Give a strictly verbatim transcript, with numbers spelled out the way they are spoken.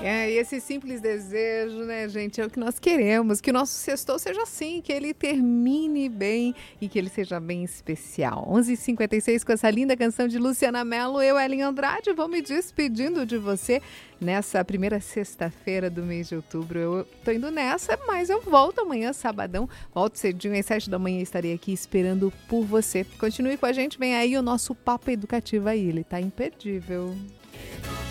É, e esse simples desejo, né, gente, é o que nós queremos, que o nosso sextou seja assim, que ele termine bem e que ele seja bem especial. onze e cinquenta e seis com essa linda canção de Luciana Mello, eu, Ellen Andrade, vou me despedindo de você nessa primeira sexta-feira do mês de outubro. Eu tô indo nessa, mas eu volto amanhã, sabadão, volto cedinho, às sete da manhã estarei aqui esperando por você. Continue com a gente, vem aí o nosso Papo Educativo aí, ele tá imperdível.